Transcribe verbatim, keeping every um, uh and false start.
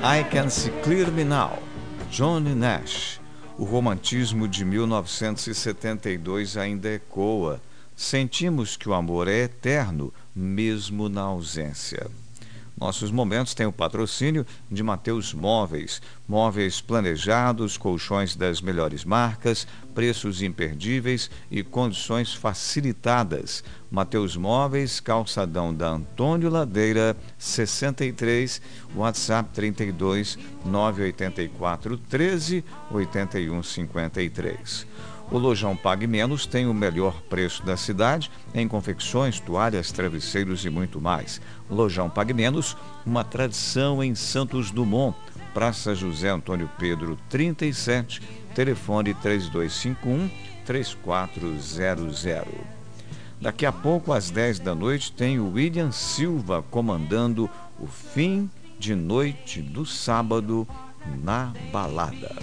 I Can See Clearly Now, Johnny Nash. O romantismo de mil novecentos e setenta e dois ainda ecoa. Sentimos que o amor é eterno, mesmo na ausência. Nossos momentos têm o patrocínio de Mateus Móveis. Móveis planejados, colchões das melhores marcas, preços imperdíveis e condições facilitadas. Mateus Móveis, Calçadão da Antônio Ladeira, sessenta e três, WhatsApp trinta e dois, nove oito quatro, treze, oito um cinco três. O Lojão Pague Menos tem o melhor preço da cidade em confecções, toalhas, travesseiros e muito mais. Lojão Pague Menos, uma tradição em Santos Dumont, Praça José Antônio Pedro trinta e sete, telefone três dois cinco um, três quatro zero zero. Daqui a pouco, às dez da noite, tem o William Silva comandando o fim de noite do sábado na balada.